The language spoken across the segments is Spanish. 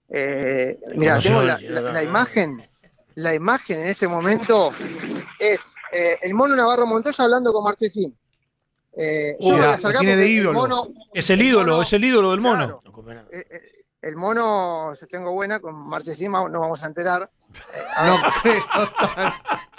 Mira, tengo Conoció. la imagen en este momento es el Mono Navarro Montoya hablando con Marchesín. Yo me voy a Lo acercar tiene de porque ídolo. Es el el ídolo, mono, es el ídolo del mono. claro, el mono, si tengo buena, con Marchesín nos vamos a enterar. A ver, No creo tan.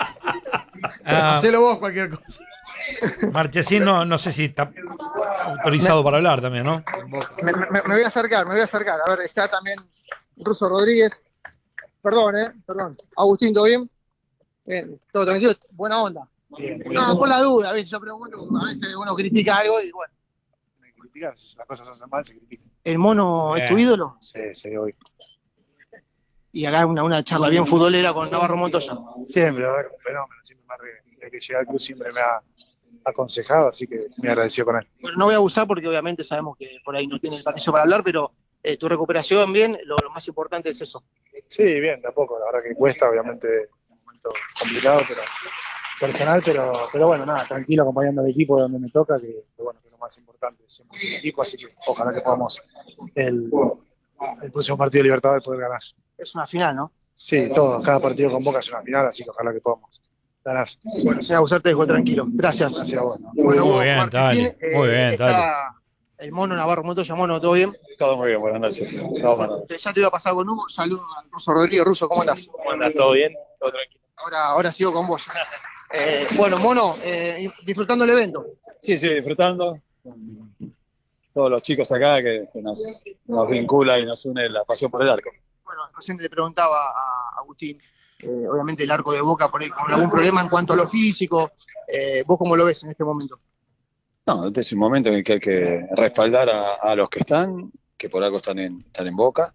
Ah, Hacelo vos cualquier cosa. Marchesín no sé si está me, autorizado para hablar también, ¿no? En Boca. me voy a acercar, me voy a acercar. A ver, está también Russo Rodríguez. Perdón, perdón. Agustín, ¿todo bien? Bien, todo tranquilo, buena onda. No, por la duda, ¿ves? Yo pregunto, a veces uno critica algo y bueno. Criticar, si las cosas se hacen mal, se critican. ¿El mono es tu Bien. ídolo? Sí, sí, hoy. Y acá una charla bien futbolera con Navarro Montoya. Siempre, a ver, un fenómeno, siempre me desde que llegué al club siempre me ha aconsejado, así que me agradeció con él. Bueno, no voy a abusar porque obviamente sabemos que por ahí no tiene el permiso para hablar, pero tu recuperación bien, lo más importante es eso. Sí, bien, de a poco, la verdad que cuesta, obviamente, un momento complicado, pero personal, pero bueno, nada, tranquilo acompañando al equipo donde me toca, que bueno, que es lo más importante, siempre es el equipo, así que ojalá que podamos el, el próximo partido de Libertadores poder ganar. Es una final, ¿no? Sí, todo, cada partido con Boca es una final, así que ojalá que podamos ganar. Bueno, señor Abusar, te dejo tranquilo. Gracias. Gracias a vos, ¿no? Bueno, Muy Hugo bien, Marchesín, dale. Muy bien, dale. está el mono Navarro Montoya. Mono, ¿todo bien? Todo muy bien, buenas noches. Vamos, Ya te iba a pasar con Hugo. Saludos al Russo Rodríguez. Russo, ¿cómo andás? ¿cómo andás? ¿Todo bien? Todo tranquilo. Ahora sigo con vos. Bueno, Mono, disfrutando el evento. Sí, disfrutando. Con todos los chicos acá que nos vincula y nos une la pasión por el arco. Bueno, recién le preguntaba a Agustín, obviamente el arco de Boca por ahí con algún problema en cuanto a lo físico. ¿Vos cómo lo ves en este momento? No, este es un momento en el que hay que respaldar a los que están, que por algo están en Boca,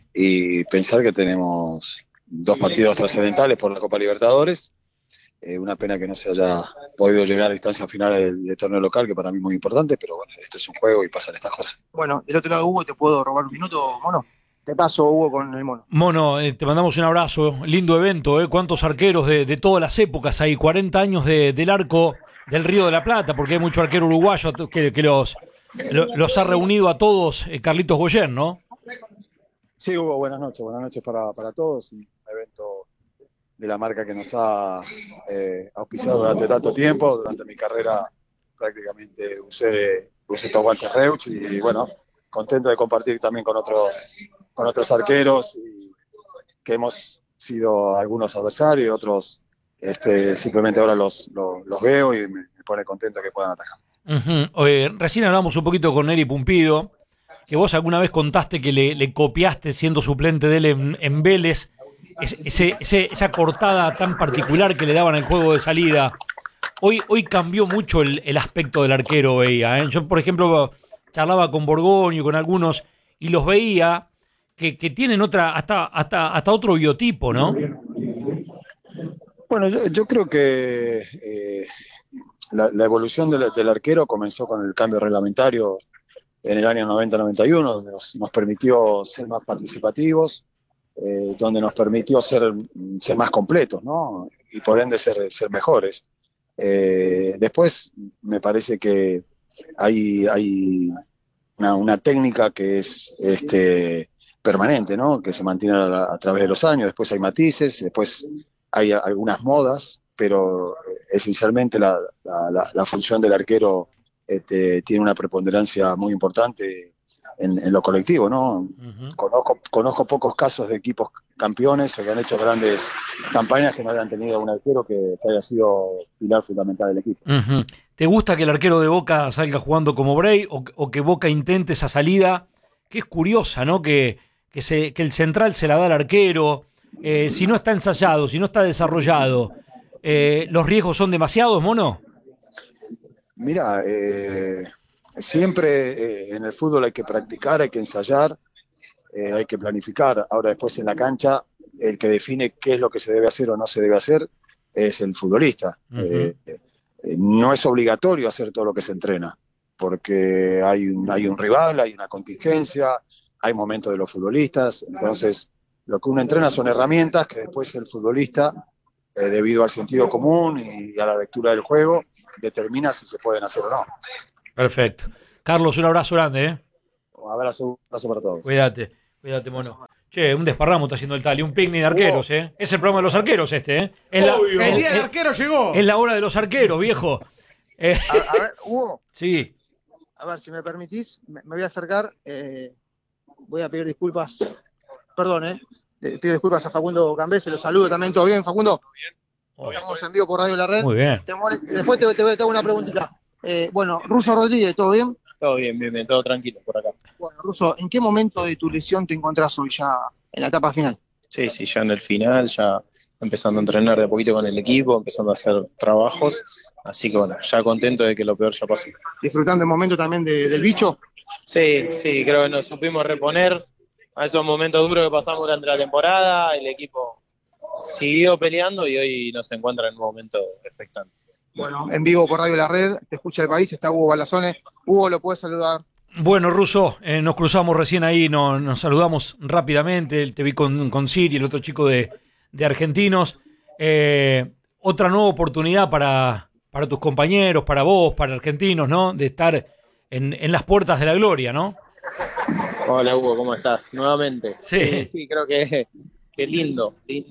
y pensar que tenemos dos partidos trascendentales por la Copa Libertadores. Una pena que no se haya podido llegar a instancias finales del torneo local, que para mí es muy importante, pero bueno, esto es un juego y pasan estas cosas. Bueno, del otro lado, Hugo, ¿te puedo robar un minuto, Mono? Te paso, Hugo, con el Mono. Mono, te mandamos un abrazo. Lindo evento, ¿eh? Cuántos arqueros de todas las épocas hay. 40 años del arco del Río de la Plata, porque hay mucho arquero uruguayo que los ha reunido a todos Carlitos Goyen, ¿no? Sí, Hugo, buenas noches para todos. Un evento de la marca que nos ha auspiciado durante tanto tiempo. Durante mi carrera prácticamente usé estos guantes Reuch y bueno, contento de compartir también con otros arqueros y que hemos sido algunos adversarios, otros simplemente ahora los veo y me pone contento que puedan atajar. Recién hablamos un poquito con Neri Pumpido, que vos alguna vez contaste que le copiaste siendo suplente de él en Vélez, esa cortada tan particular que le daban al juego de salida. Hoy cambió mucho el aspecto del arquero, veía. Yo, por ejemplo, charlaba con Borgoño, con algunos, y los veía que tienen hasta otro biotipo, ¿no? Bueno, yo creo que la evolución del arquero comenzó con el cambio reglamentario en el año 90-91, donde nos permitió ser más participativos, donde nos permitió ser más completos, ¿no? Y por ende ser mejores. Después me parece que hay una técnica que es permanente, ¿no? Que se mantiene a través de los años. Después hay matices, después hay algunas modas, pero esencialmente la función del arquero tiene una preponderancia muy importante en lo colectivo, ¿no? Uh-huh. Conozco pocos casos de equipos campeones o que han hecho grandes campañas que no hayan tenido un arquero que haya sido pilar fundamental del equipo. Uh-huh. ¿Te gusta que el arquero de Boca salga jugando como Bray o que Boca intente esa salida? Que es curiosa, ¿no? Que el central se la da al arquero. Si no está ensayado, si no está desarrollado, ¿los riesgos son demasiados, Mono? Mira, siempre en el fútbol hay que practicar, hay que ensayar, hay que planificar. Ahora después en la cancha, el que define qué es lo que se debe hacer o no se debe hacer es el futbolista. Uh-huh. No es obligatorio hacer todo lo que se entrena, porque hay un rival, hay una contingencia, hay momentos de los futbolistas. Entonces, lo que uno entrena son herramientas que después el futbolista, debido al sentido común y a la lectura del juego, determina si se pueden hacer o no. Perfecto. Carlos, un abrazo grande, ¿eh? Un abrazo para todos. Cuídate, Mono. Che, un desparramo está haciendo el Tali, un picnic de arqueros, ¿eh? Es el programa de los arqueros este, ¿eh? Obvio. El día del arquero llegó. Es la hora de los arqueros, viejo. A ver, Hugo, Sí. a ver, si me permitís, me voy a acercar. Voy a pedir disculpas. Perdón, pido disculpas a Facundo Cambese, lo saludo también. ¿Todo bien, Facundo? Estamos en vivo por Radio La Red. Muy bien. Después te hago una preguntita. Bueno, Russo Rodríguez, ¿todo bien? Todo bien, todo tranquilo por acá. Bueno, Russo, ¿en qué momento de tu lesión te encontrás hoy ya en la etapa final? Sí, ya en el final, ya empezando a entrenar de a poquito con el equipo, empezando a hacer trabajos, así que bueno, ya contento de que lo peor ya pasó. ¿Disfrutando el momento también del bicho? Sí, creo que nos supimos reponer a esos momentos duros que pasamos durante la temporada, el equipo siguió peleando y hoy nos encuentra en un momento expectante. Bueno, en vivo por Radio La Red, te escucha el país, está Hugo Balazone. Hugo, lo puedes saludar. Bueno, Russo, nos cruzamos recién ahí, nos saludamos rápidamente, te vi con Siri, el otro chico de Argentinos. Otra nueva oportunidad para tus compañeros, para vos, para Argentinos, ¿no? De estar en las puertas de la gloria, ¿no? Hola Hugo, ¿cómo estás? Nuevamente. Sí, creo que lindo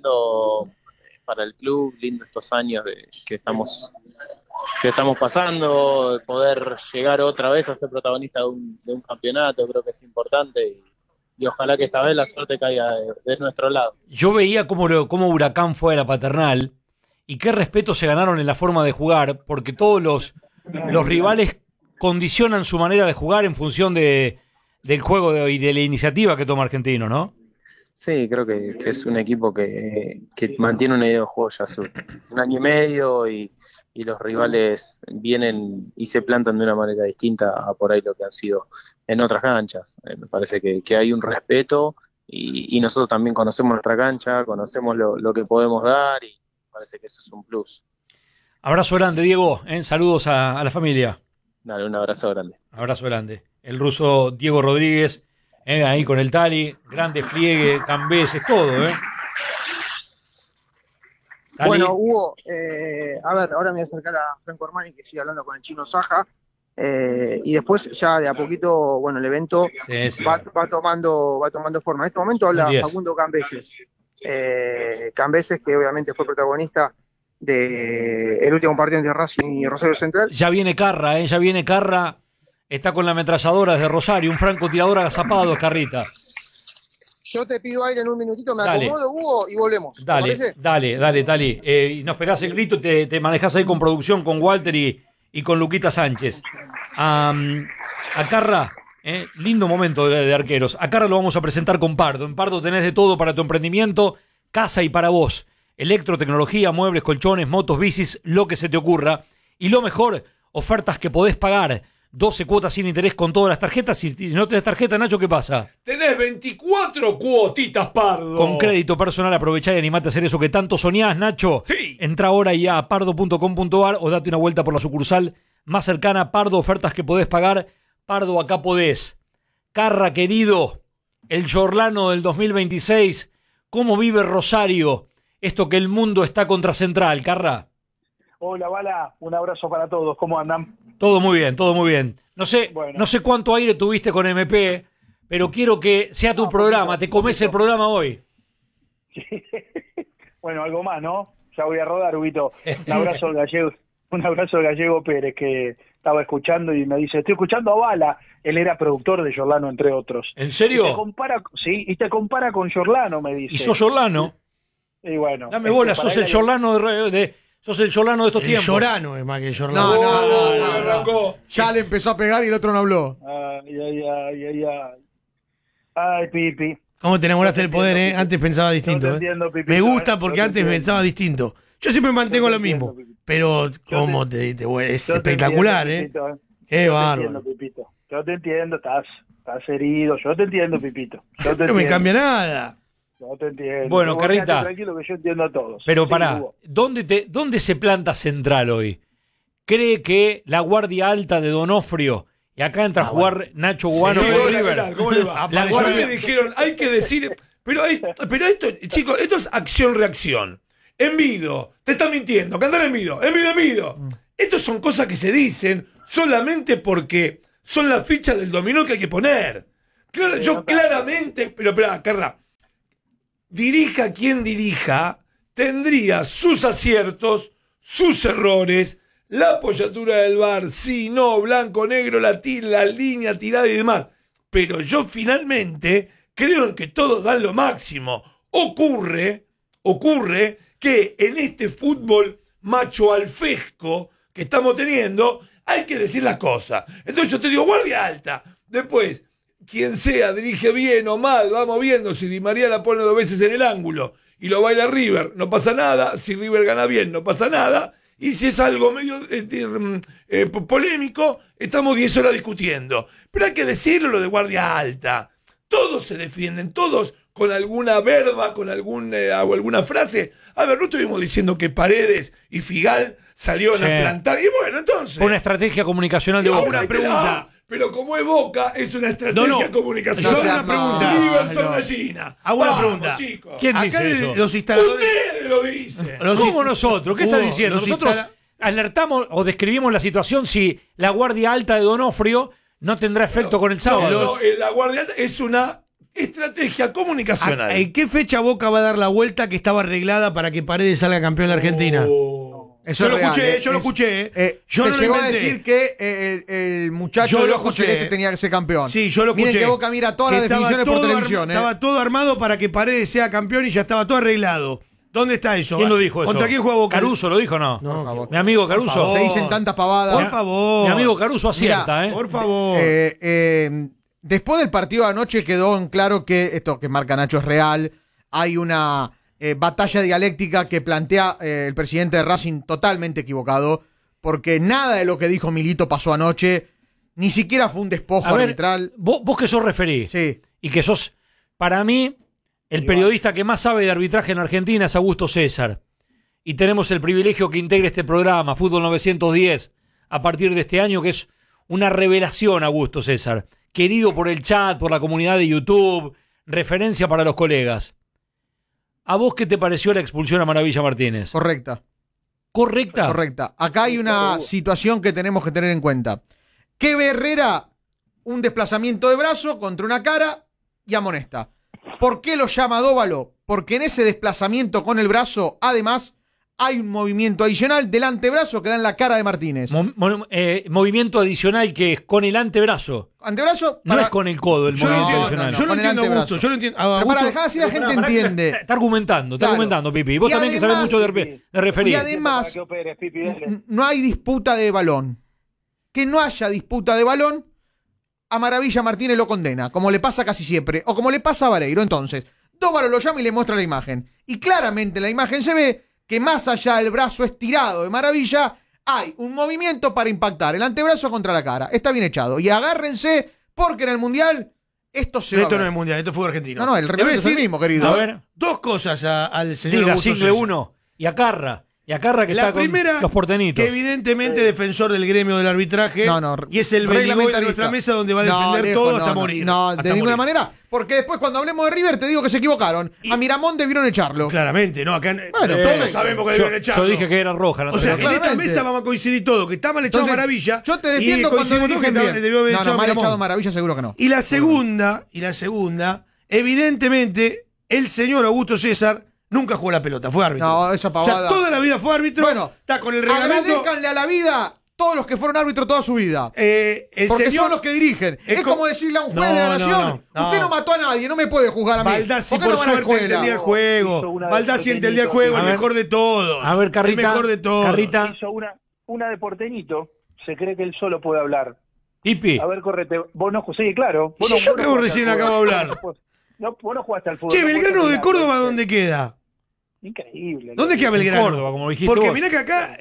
para el club, lindo estos años que estamos pasando, poder llegar otra vez a ser protagonista de un campeonato, creo que es importante y ojalá que esta vez la suerte caiga de nuestro lado. Yo veía cómo Huracán fue a la Paternal y qué respeto se ganaron en la forma de jugar, porque todos los rivales condicionan su manera de jugar en función del juego y de la iniciativa que toma Argentino, ¿no? Sí, creo que es un equipo que mantiene una idea de juego ya hace un año y medio y los rivales vienen y se plantan de una manera distinta a por ahí lo que han sido en otras canchas. Me parece que hay un respeto y nosotros también conocemos nuestra cancha, conocemos lo que podemos dar y me parece que eso es un plus. Abrazo grande, Diego. Saludos a la familia. Dale, un abrazo grande. Abrazo grande. El ruso Diego Rodríguez, ahí con el Tali, gran despliegue, Cambeses, todo, Tali. Bueno, Hugo, a ver, ahora me voy a acercar a Franco Armani, que sigue hablando con el chino Saja, y después ya de a poquito, bueno, el evento sí. va tomando forma. En este momento habla Facundo Cambeses. Cambeses, que obviamente fue protagonista del último partido entre Racing y Rosario Central. Ya viene Carra, está con la ametralladora desde Rosario, un francotirador agazapado, Carrita. Yo te pido aire en un minutito, me acomodo, Hugo, y volvemos. Dale, Tali. Y nos pegás el grito, te manejás ahí con producción, con Walter y con Luquita Sánchez. A Carra, lindo momento de arqueros. A Carra lo vamos a presentar con Pardo. En Pardo tenés de todo para tu emprendimiento, casa y para vos. Electrotecnología, muebles, colchones, motos, bicis, lo que se te ocurra. Y lo mejor, ofertas que podés pagar. 12 cuotas sin interés con todas las tarjetas. Si no tenés tarjeta, Nacho, ¿qué pasa? Tenés 24 cuotitas, Pardo. Con crédito personal aprovechá y animate a hacer eso que tanto soñás, Nacho. Sí. Entrá ahora ya a pardo.com.ar o date una vuelta por la sucursal más cercana. Pardo, ofertas que podés pagar. Pardo, acá podés. Carra, querido, el Giorlano del 2026. ¿Cómo vive Rosario? Esto que el mundo está contra Central, Carra. Hola, Bala, un abrazo para todos, ¿cómo andan? Todo muy bien. No sé cuánto aire tuviste con MP, pero quiero que sea tu programa, te comes el programa hoy. Sí. Bueno, algo más, ¿no? Ya voy a rodar, Huguito. Un abrazo al gallego Pérez, que estaba escuchando y me dice, estoy escuchando a Bala. Él era productor de Giorlano, entre otros. ¿En serio? Y te compara con Giorlano, me dice. ¿Y sos Giorlano? Y bueno. Dame bola, sos el Giorlano sos el Giorlano de estos tiempos. El Llorano es más que el Giorlano. No. Ya le empezó a pegar y el otro no habló. Ay, Pipi. ¿Cómo te enamoraste del poder, Pipi. Antes pensaba distinto, entiendo, Pipito, me gusta porque antes pensaba distinto. Yo siempre mantengo lo mismo. Pipito. Pero, es espectacular, Qué bárbaro. Yo te entiendo, estás herido. Yo te entiendo, Pipito. No me cambia nada. No te entiendo. Bueno, Carrita. Tranquilo que yo entiendo a todos. Pero sí, pará, ¿dónde se planta Central hoy? ¿Cree que la guardia alta de Donofrio, y acá entra a jugar Nacho Guano con River? ¿Cómo le va? La guardia dijeron, hay que decir, pero esto, chicos, esto es acción-reacción. Envido, te está mintiendo, cantar Envido. Estas son cosas que se dicen solamente porque son las fichas del dominó que hay que poner. Claro, yo claramente, pero espera, Carra. dirija quien dirija, tendría sus aciertos, sus errores, la apoyatura del VAR, sí, no, blanco, negro, la línea tirada y demás. Pero yo finalmente creo en que todos dan lo máximo. Ocurre que en este fútbol macho alfesco que estamos teniendo, hay que decir las cosas. Entonces yo te digo, guardia alta. Después, quien sea, dirige bien o mal, vamos viendo. Si Di María la pone 2 veces en el ángulo y lo baila River, no pasa nada. Si River gana bien, no pasa nada. Y si es algo medio polémico, estamos 10 horas discutiendo. Pero hay que decirlo, lo de guardia alta. Todos se defienden, todos con alguna verba, con alguna frase. A ver, no estuvimos diciendo que Paredes y Figal salieron a plantar. Y bueno, entonces... Fue una estrategia comunicacional de Boca. Una pregunta. Pero como es Boca, es una estrategia comunicacional. Yo hago una pregunta. River son gallina. Hago una pregunta. Chicos. ¿Quién Acá dice eso? los instaladores... Ustedes lo dicen. ¿Cómo nosotros? ¿Qué estás diciendo? Nosotros alertamos o describimos la situación si la guardia alta de Donofrio no tendrá efecto con el sábado. La guardia alta es una estrategia comunicacional. ¿En qué fecha Boca va a dar la vuelta que estaba arreglada para que Paredes salga campeón en la Argentina? Eso yo es lo escuché, real, yo lo escuché. Yo se no lo llegó a inventé. decir que el muchacho Yo de lo ojo escuché. celeste tenía que ser campeón. Sí, yo lo escuché. Miren que Boca mira todas las Que estaba definiciones por todo televisión. Estaba todo armado para que Paredes sea campeón y ya estaba todo arreglado. ¿Dónde está eso? ¿Quién lo dijo eso? ¿Contra quién juega Boca? ¿Caruso lo dijo o no? No, por favor. Mi amigo Caruso. favor. Se dicen tantas pavadas. Por favor. Mi amigo Caruso acierta, Mira, Por favor. Después del partido de anoche quedó en claro que esto que marca Nacho es real. Hay una batalla dialéctica que plantea el presidente de Racing totalmente equivocado, porque nada de lo que dijo Milito pasó anoche, ni siquiera fue un despojo arbitral. Vos que sos referí Sí. y que sos, para mí, el periodista que más sabe de arbitraje en Argentina es Augusto César. Y tenemos el privilegio que integre este programa, Fútbol 910, a partir de este año, que es una revelación, Augusto César. Querido por el chat, por la comunidad de YouTube, referencia para los colegas. ¿A vos qué te pareció la expulsión a Maravilla Martínez? Correcta. ¿Correcta? Correcta. Acá hay una situación que tenemos que tener en cuenta. Keve Herrera, un desplazamiento de brazo contra una cara y amonesta. ¿Por qué lo llama Dóvalo? Porque en ese desplazamiento con el brazo, además, hay un movimiento adicional del antebrazo que da en la cara de Martínez. Movimiento adicional que es con el antebrazo. Antebrazo No es con el codo el movimiento adicional. Yo lo con el entiendo, antebrazo. Augusto. Yo lo entiendo. Pero para dejar así la gente entiende. Está argumentando, Claro. Pipi. Vos Y también que sabés además- mucho de referir. Y además, Para que operes, Pipi, dale. no hay disputa de balón. Que no haya disputa de balón, a Maravilla Martínez lo condena, como le pasa casi siempre, o como le pasa a Vareiro. Entonces, Dóvalo lo llama y le muestra la imagen. Y claramente en la imagen se ve que más allá del brazo estirado de Maravilla, hay un movimiento para impactar el antebrazo contra la cara. Está bien echado. Y agárrense, porque en el Mundial esto se va a Esto ver. no es mundial, esto es fútbol argentino. No, el reglamento es el mismo, querido. A ver, Dos cosas al señor diga, Augusto single César. 1 y a Carra. Y a Carra que La está primera, con los portenitos. que evidentemente defensor del gremio del arbitraje, y es el Benigoy de nuestra mesa donde va a defender lejos, todo hasta morir. No, Hasta de ninguna morir. manera. Porque después cuando hablemos de River te digo que se equivocaron. A Miramón debieron echarlo. Claramente, ¿no? Acá Bueno, todos sabemos que debieron echarlo. Yo dije que era roja. La O sea, en tarjeta. esta claramente. mesa vamos a coincidir todo, que está mal echado Entonces, Maravilla. Yo te defiendo y cuando coincidimos todos dirigen que bien. debió haber No, echado mal Miramón. echado Maravilla seguro que no. Y la segunda, evidentemente, el señor Augusto César nunca jugó la pelota, fue árbitro. No, esa O pavada. sea, toda la vida fue árbitro. Bueno, está con el reglamento. agradezcanle a la vida todos los que fueron árbitros toda su vida. El Porque señor son los que dirigen. Es como decirle a un juez de la nación, usted no mató a nadie, no me puede juzgar a mí. Baldassi ¿Por qué por no van a la suerte escuela? entendía el juego. Hizo una Baldassi de entendía el juego, A el ver. mejor de todos. A ver, Carrita. El mejor de todos. Carrita. Hizo una de porteñito. Se cree que él solo puede hablar. Pipi. A ver, correte. Vos no, sí, claro. ¿Y si yo que vos recién acabo de hablar? No, vos no jugaste al fútbol. Che, no Belgrano jugaste de al Córdoba, fútbol. ¿dónde queda? Increíble. ¿Dónde queda Belgrano? Córdoba, como dijiste Porque vos. mirá que acá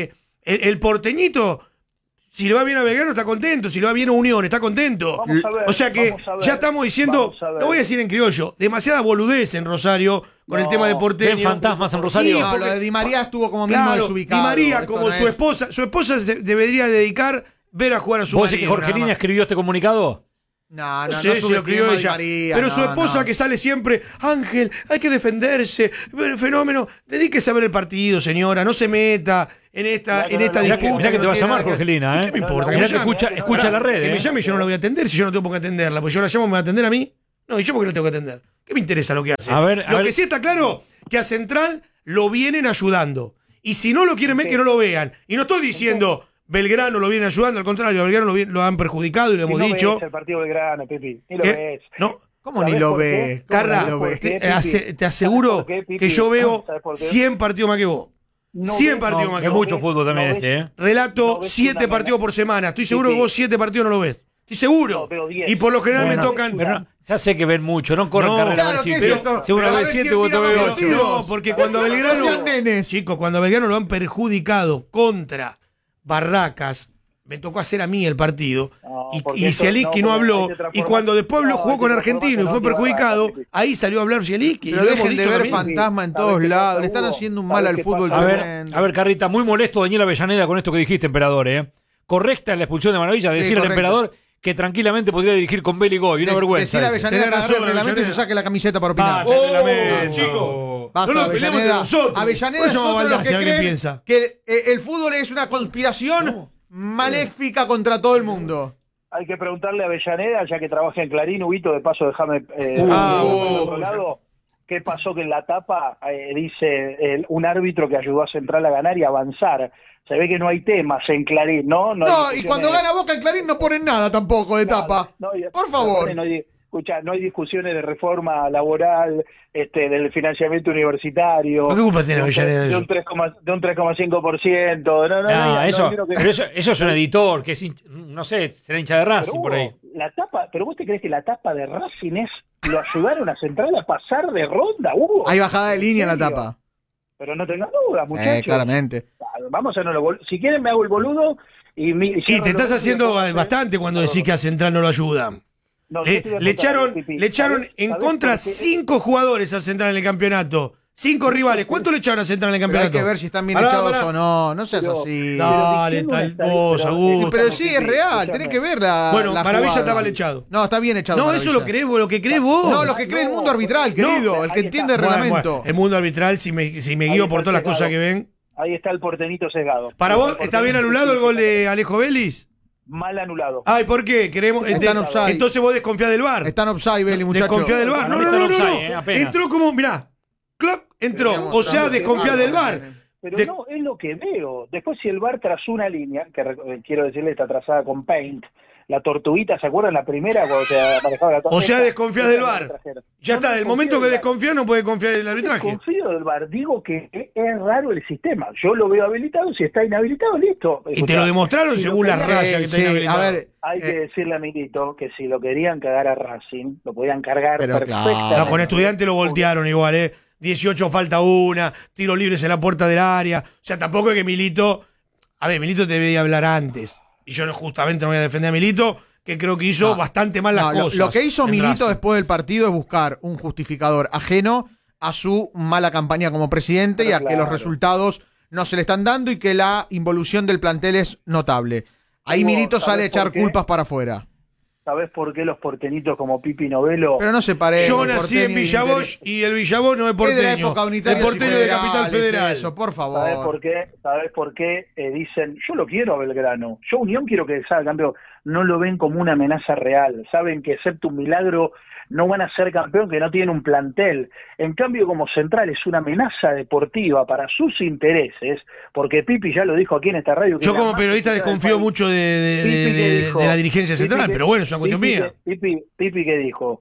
el porteñito, si le va bien a Belgrano, está contento. Si le va bien a Unión, está contento. Vamos a ver, O sea que vamos a ver, ya estamos diciendo, vamos a ver. no voy a decir en criollo, demasiada boludez en Rosario con el tema de porteño. ¿Ven fantasmas en Rosario? Sí, No, porque- lo de Di María estuvo como mismo Claro, desubicado. Di María, Esto como no su es- esposa se debería dedicar ver a jugar a su ¿Vos marido. decís que nada Jorgelina más. escribió este comunicado? No, No no, sé no si lo escribió subestimemos a Di ella. María, Pero no, su esposa no. que sale siempre, Ángel, hay que defenderse, fenómeno, dedíquese a ver el partido, señora, no se meta en esta Mirá que, disputa. mirá que no te va a tiene llamar nada que- Jorgelina, ¿Qué me importa? Mirá me que llame. escucha la red, Que me llame y yo no la voy a atender si yo no tengo por qué atenderla, porque yo la llamo, me va a atender a mí. No, ¿y yo por qué lo tengo que atender? ¿Qué me interesa lo que hace? A ver, Lo que sí está claro, que a Central lo vienen ayudando. Y si no lo quieren ver, que no lo vean. Y no estoy diciendo Belgrano lo viene ayudando, al contrario, a Belgrano lo han perjudicado y lo hemos dicho. Ves el partido Belgrano, Pipi, ni lo ¿Qué? ves. No, ¿Cómo ni lo ves? ¿Cómo Carra, ni lo ves? te aseguro ¿Sabes por qué, Pipi? que yo veo ¿Sabes por qué? 100 partidos más que vos. No 100 ves- partidos más que Es vos. mucho fútbol también no este, ¿eh? Relato no ves 7 una partidos por semana. Estoy seguro Sí, que vos 7 partidos no lo ves. Estoy seguro. No, veo 10. Y por lo general Bueno, me tocan. Pero no, ya sé que ven mucho, no corren No, carrera claro, a ver ¿qué es si, esto? si uno Pero a ve ver 7 quién o mira otro ve más 8. partidos. No, porque cuando No sean Belgrano. nenes. Chicos, cuando a Belgrano lo han perjudicado contra Barracas, me tocó hacer a mí el partido. No, Y porque esto- Zielinski no porque habló. ahí te transforma- Y cuando después No, jugó ahí con te Argentino y transforma fue en Antonio perjudicado, Barraca, ahí salió a hablar Zielinski. Pero y lo hemos dejen de dicho ver también. fantasma en ¿Sabés todos qué lados. pasa, Le están Hugo? haciendo un ¿Sabés mal al qué fútbol pasa? tremendo. A ver, Carrita, muy molesto Daniel Avellaneda con esto que dijiste, emperador, ¿eh? Correcta la expulsión de Maravilla, Sí, decir al correcto. emperador que tranquilamente podría dirigir con Beli Goy, una vergüenza. Decir a ese. Avellaneda Tenés que agarre razón, el reglamento y se Avellaneda. saque la camiseta para opinar. Basta, el reglamento. chico. Basta, No nos peleemos entre Avellaneda. nosotros. Avellaneda Por es eso vamos a otro de los Baldassio, que a ver qué creen piensa. que el fútbol es una conspiración maléfica contra todo el mundo. Hay que preguntarle a Avellaneda, ya que trabaja en Clarín, Huguito, de paso déjame del otro lado, qué pasó que en la tapa dice un árbitro que ayudó a Central a ganar y avanzar. Se ve que no hay temas en Clarín, ¿no? No, hay y cuando discusiones- gana Boca en Clarín no ponen nada tampoco de tapa. No, Por favor. No hay discusiones de reforma laboral, del financiamiento universitario. ¿Qué culpa tiene Avellaneda de de eso? un 3,5%. Pero eso es un editor, que es no sé, será hincha de Racing por ahí. La tapa, pero vos te crees que la tapa de Racing es lo ayudaron a Central a pasar de ronda, Hugo. Hay bajada de línea en la ¿En serio? tapa. Pero no tengas dudas, muchachos. Claramente. Vamos a hacernos si quieren me hago el boludo y Y te estás haciendo bastante cuando decís que a Central no lo ayudan. No, yo te voy a Le contar, echaron, Pipi. le echaron ¿Sabés- en sabés contra por qué? 5 jugadores a Central en el campeonato. 5 rivales. ¿Cuánto le echaron a Central en el Pero hay campeonato? que ver si están bien Pará, echados pará. o no. No seas Pero- así. Dale, Pero tal dijimos vos, una Augusto. Pero sí, es Pipi, real. escúchame. Tenés que ver la. Bueno, la Maravilla jugada. está mal echado. No, está bien echado. No, eso Maravilla. lo que crees vos. No, lo que cree el mundo arbitral, querido. El que ahí entiende el está. reglamento. Bueno, el mundo arbitral, si me Ahí guío está por el todas las pecado. cosas que ven. Ahí está el portenito sesgado. ¿Para Ahí vos está el está bien portenito anulado el gol sesgado. de Alejo Vélez? Mal anulado. Ay, ¿por qué? Queremos, Está en offside. entonces vos desconfías del VAR. Está en offside, Beli, muchacho. Desconfía del VAR. No, no, no, no. apenas. Entró como, mirá, cloc, entró. O sea, desconfía del VAR. Pero De- no, es lo que veo. Después si el VAR trazó una línea, que quiero decirle está trazada con paint, la tortuguita, ¿se acuerdan la primera cuando se manejaba la tortuga? O sea, desconfías del VAR. Trajera. Ya No, está, no del momento que desconfío del VAR. desconfía no puede confiar en el arbitraje. Confío del VAR, digo que es raro el sistema. Yo lo veo habilitado, si está inhabilitado, listo. Y te lo demostraron si según lo las querían- rayas que está Sí, inhabilitado. a ver. Hay que decirle a Milito que si lo querían cagar a Racing, lo podían cargar Pero perfectamente. No, con Estudiantes lo voltearon igual, 18 falta una, tiros libres en la puerta del área. O sea, tampoco es que Milito. A ver, Milito te debería hablar antes. Y yo justamente no voy a defender a Milito, que creo que hizo No, bastante mal las No, cosas. lo que hizo en Milito Racing. después del partido es buscar un justificador ajeno a su mala campaña como presidente y a Pero que los claro. resultados no se le están dando y que la involución del plantel es notable. Ahí Hugo, Milito sale a ¿sabés echar por qué? culpas para afuera. ¿Sabés por qué los portenitos como Pipi Novelo? Pero no se parece. Yo nací en Villavoz y el Villavoz no es porteño. Es de la época unitaria es porteño de Capital Federal. Eso, por favor. ¿Sabés por qué? Dicen, yo lo quiero a Belgrano. Yo Unión quiero que salga campeón. No lo ven como una amenaza real. Saben que excepto un milagro no van a ser campeón, que no tienen un plantel. En cambio, como Central es una amenaza deportiva para sus intereses, porque Pipi ya lo dijo aquí en esta radio. Que Yo la como más periodista criticada del desconfío país. mucho Pipi que dijo- de la dirigencia central, Pipi que- pero bueno, es una cuestión Pipi mía. Pipi que dijo,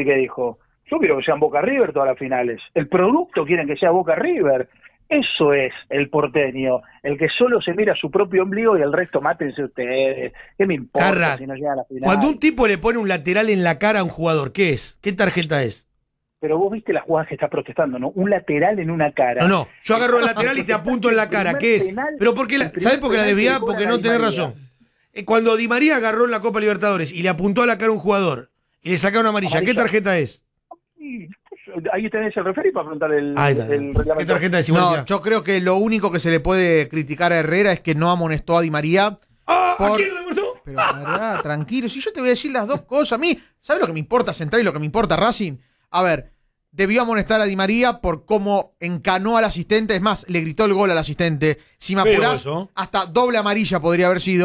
yo quiero que sean Boca River todas las finales. El producto quieren que sea Boca River. Eso es el porteño, el que solo se mira a su propio ombligo y el resto mátense ustedes. ¿Qué me importa Carra, si no llegan a la final? Cuando un tipo le pone un lateral en la cara a un jugador, ¿qué es? ¿Qué tarjeta es? Pero vos viste la jugada que está protestando, ¿no? Un lateral en una cara. No, yo agarro el lateral y te apunto en la cara, ¿qué es? Pero porque ¿sabés por qué la desviás? Porque no tenés razón. Cuando Di María agarró en la Copa Libertadores y le apuntó a la cara a un jugador y le sacaron amarilla, ¿qué tarjeta es? Ahí tenés el referí para preguntar el Ahí está. reglamento. ¿Qué tarjeta es? No, yo creo que lo único que se le puede criticar a Herrera es que no amonestó a Di María. ¿A por- quién lo demostró? Pero pará, tranquilo, si yo te voy a decir las dos cosas. A mí, ¿sabes lo que me importa Central y lo que me importa Racing? A ver, debió amonestar a Di María por cómo encanó al asistente. Es más, le gritó el gol al asistente. Si me Feo apurás, eso. hasta doble amarilla podría haber sido.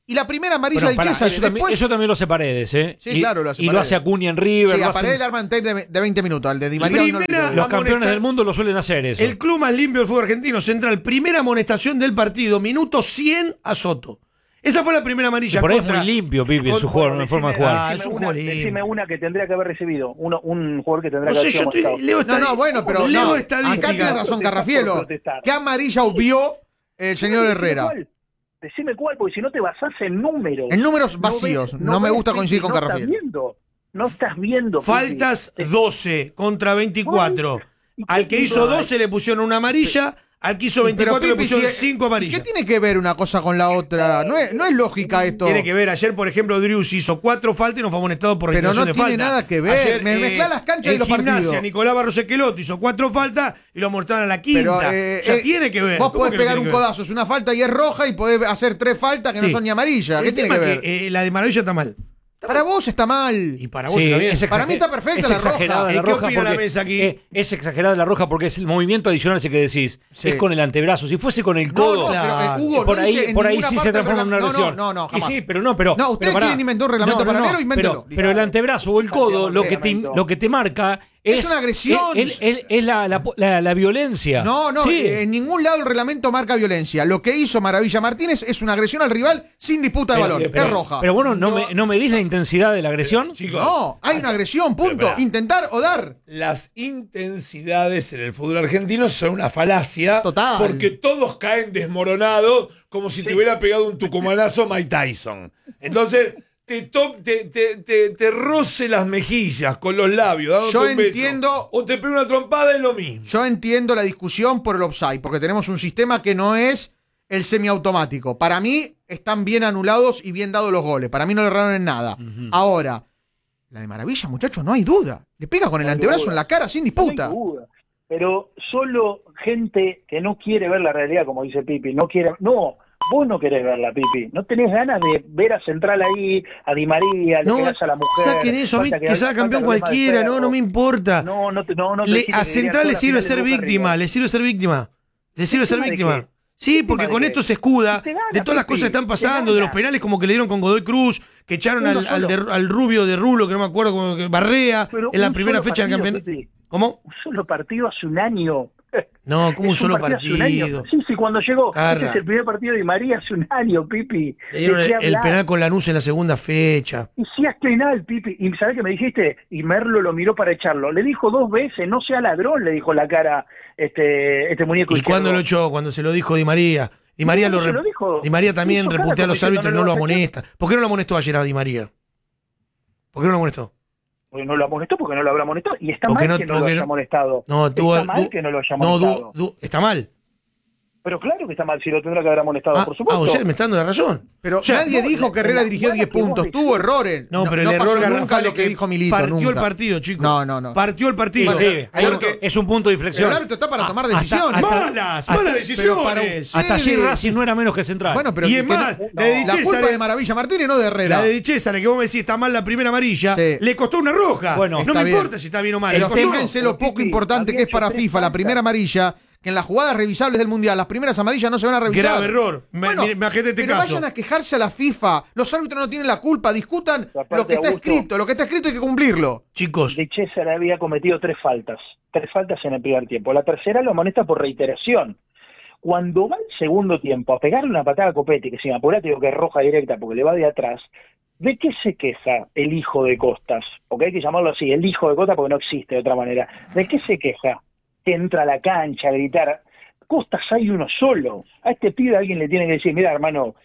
Y la primera amarilla Bueno, del pará, Chiesa, eso también lo hace Paredes, ¿eh? Sí, claro, lo hace Y lo Paredes. hace Acuña en River. Sí, lo a hacen- Paredes le arman tape de 20 minutos. Al de Di María no Primera- Los amonesta- campeones del mundo lo suelen hacer eso. El club más limpio del fútbol argentino, Central, primera amonestación del partido, minuto 100 a Soto. Esa fue la primera amarilla. Por ahí es contra- muy limpio, Pipi, en su juego, en forma de jugar. Ah, es un juego limpio. Decime una que tendría que haber recibido. Un jugador que tendría No que sé, haber yo sido estoy, amonestado. leo No, estadística. no, bueno, pero leo no, estadística. acá tiene razón Carrafielo. Protestar. ¿Qué amarilla obvió el señor Decime Herrera? cuál. Decime cuál, porque si no te basás en números. En números No vacíos. ves- No me ves, gusta coincidir con no estás Carrafielo. viendo. No estás viendo. Faltas Pipi. 12 contra 24. ¿Y Al qué que hizo tipo hay? 12 le pusieron una amarilla, al que hizo 24 le Pipi, pusieron si- 5 ¿y amarillas. ¿Qué tiene que ver una cosa con la otra? No es lógica esto. Tiene que ver, ayer por ejemplo Drius hizo 4 faltas y no fue amonestado por Pero no reiteración de tiene falta. nada que ver. Ayer, Me mezclá las canchas y los en Gimnasia, partidos. Nicolás Barros Esqueloto hizo 4 faltas y lo amonestaron a la Pero, quinta. Ya tiene que ver. Vos ¿Cómo podés que no pegar tiene un que ver? codazo, es una falta y es roja, y podés hacer 3 faltas que no Sí. son ni amarillas. ¿Qué El tiene tema que es ver? que la de Maravilla está mal. Para vos está mal. Y para vos Sí, está bien. Para mí está perfecta es la exagerada roja. la ¿Qué roja opina la porque- mesa aquí? es exagerada la roja porque es el movimiento adicional ese que decís. Sí. Es con el antebrazo. Si fuese con el No, codo, no, pero Hugo, por no ahí, dice en por ahí ninguna sí se parte del transforma en una reglamento. agresión. No, Y jamás. sí, pero No, ustedes pero pará. quieren inventar un reglamento paralelo, invéntenlo. Pero el antebrazo o el codo lo que te marca Es una agresión. Es la violencia. No, Sí. en ningún lado el reglamento marca violencia. Lo que hizo Maravilla Martínez es una agresión al rival sin disputa de balón. Es roja. Pero bueno, no me dis la intensidad de la agresión. Chicos, No, hay una agresión, punto. Pero, espera. Intentar o dar. las intensidades en el fútbol argentino son una falacia. Total. Porque todos caen desmoronados como si te hubiera pegado un tucumanazo Mike Tyson. Entonces, te roce las mejillas con los labios. dándote Yo un beso. entiendo- O te pega una trompada, es lo mismo. Yo entiendo la discusión por el offside, porque tenemos un sistema que no es el semiautomático. Para mí están bien anulados y bien dados los goles. Para mí no le erraron en nada. Ahora, la de Maravilla, muchachos, no hay duda. Le pega con el No hay antebrazo duda. en la cara sin No hay disputa. duda. Pero solo gente que no quiere ver la realidad, como dice Pipi, no quiere. No, vos no querés verla, Pipi. No tenés ganas de ver a Central ahí, a Di María, le No, pegás a la mujer. saquen eso, a mí falta que salga falta campeón que hable más de cualquiera, perro. no me importa. No, no te A decís que Central le dirías, sirve "Toda ser final de Boca víctima, River". le sirve ser víctima. Le sirve ser ¿Víctima de víctima. qué? Sí, porque ¿Víctima con de esto qué? se escuda Y te gana, de todas las Pipi, cosas que están te pasando, de los gana. penales como que le dieron con Godoy Cruz, que echaron Uno al solo. al rubio de Rulo, que no me acuerdo, como que Barrea, Pero en la un primera solo fecha del partido, campeonato. Pipi. ¿Cómo? Un solo partido hace un año. No, como un Es solo partido hace un año. partido. Sí, cuando llegó. Carra. Este es el primer partido de Di María hace un año, Pipi. Le dieron ¿De qué el hablas? penal con Lanús en la segunda fecha. Y si es penal, Pipi. ¿Y sabés qué me dijiste? Y Merlo lo miró para echarlo. Le dijo 2 veces, no sea ladrón, le dijo la cara este muñeco ¿Y cuándo lo izquierdo. echó? Cuando se lo dijo Di María. Di María, No, se lo dijo. Di María también Hizo cara reputea a como los diciendo, árbitros y no no lo lo vas a amonesta. ¿Por qué no lo amonestó ayer a Di María? ¿Por qué no lo amonestó? Porque no lo amonestó, porque no lo habrá amonestado. Y está Porque mal no- que no lo porque haya no- amonestado. No, Está mal que no lo haya no, amonestado. está mal. Pero claro que está mal, si lo tendrá que haber amonestado, por Ah, supuesto. o sea, me está dando la razón. Pero O sea, nadie no, dijo que en Herrera la dirigió jugada 10 que vos puntos. decís. Tuvo errores. No, pero el pasó error nunca garrafal lo es que dijo Milito. partió nunca. el partido, chicos. No. Partió el partido. Sí, Porque- es un punto de inflexión. El árbitro está para tomar Hasta- decisiones. Malas pero decisiones. para- Hasta allí Sí, Racing no era menos que Central. Bueno, pero Y es que más, no- la de Di la culpa César- de Maravilla Martínez, no de Herrera. La de Di César, que vos me decís está mal la primera amarilla, Sí. le costó una roja. Bueno, no está me bien. importa si está bien o mal. le Pero costó. fíjense lo poco importante que es para había hecho FIFA la 3 primera faltas. amarilla, que en las jugadas revisables del Mundial, las primeras amarillas no se van a revisar. Grave error. Bueno, Imagínate este pero caso. vayan a quejarse a la FIFA. Los árbitros no tienen la culpa. Discutan Aparte, lo que está Augusto, escrito. Lo que está escrito hay que cumplirlo. Chicos, De César había cometido 3 faltas. 3 faltas en el primer tiempo. La tercera lo amonesta por reiteración. Cuando va el segundo tiempo a pegarle una patada a Copetti, que si me apurate digo que es roja directa porque le va de atrás, ¿de qué se queja el hijo de Costas? Porque hay que llamarlo así, el hijo de Costas, porque no existe de otra manera. ¿De qué se queja? Que entra a la cancha a gritar. Costas hay uno solo. A este pibe alguien le tiene que decir, mira hermano,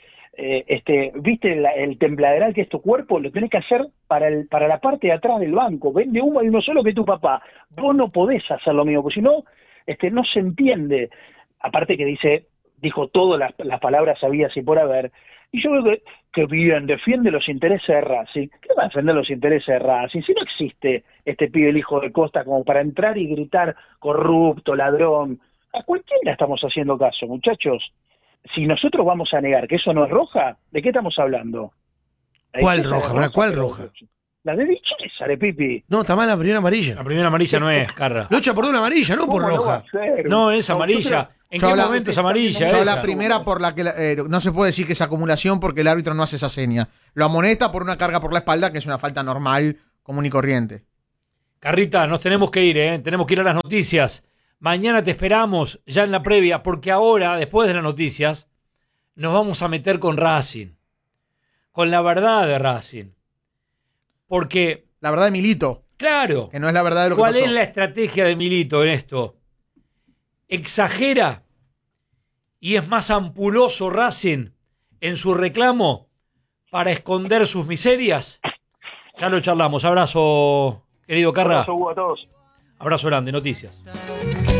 ¿viste el tembladeral que es tu cuerpo? Lo tenés que hacer para la parte de atrás del banco. Vende humo hay uno solo que es tu papá. Vos no podés hacer lo mismo, porque si no, no se entiende. Aparte que dijo todas las palabras habidas y por haber. Y yo creo que bien, defiende los intereses de Racing. ¿Qué va a defender los intereses de Racing? Si no existe este pibe, el hijo de Costa, como para entrar y gritar corrupto, ladrón. A cualquiera estamos haciendo caso, muchachos. Si nosotros vamos a negar que eso no es roja, ¿de qué estamos hablando? ¿cuál Esa es roja? ¿Cuál pero- roja? La de Di César, Pipi. No, está mal la primera amarilla. La primera amarilla no es, Carra. Lo echa por una amarilla, no por ¿Cómo no va roja. a ser? No, es amarilla. ¿En Yo qué habla- momento es amarilla Yo esa? la primera por la que no se puede decir que es acumulación porque el árbitro no hace esa seña. Lo amonesta por una carga por la espalda, que es una falta normal, común y corriente. Carrita, nos tenemos que ir, ¿eh? Tenemos que ir a las noticias. Mañana te esperamos ya en la previa, porque ahora, después de las noticias, nos vamos a meter con Racing. Con la verdad de Racing. Porque, La verdad de Milito, claro, que no es la verdad de lo que ¿cuál pasó. es la estrategia de Milito en esto? ¿Exagera y es más ampuloso Racing en su reclamo para esconder sus miserias? Ya lo charlamos. Abrazo, querido Carra. Abrazo, Hugo, a todos. Abrazo grande, noticias.